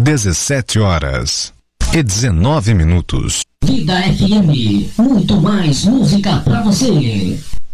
17h19. Vida FM, muito mais música pra você.